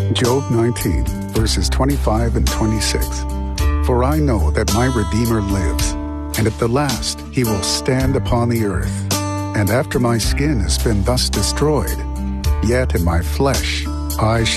Job 19, verses 25 and 26. For I know that my Redeemer lives, and at the last he will stand upon the earth. And after my skin has been thus destroyed, yet in my flesh I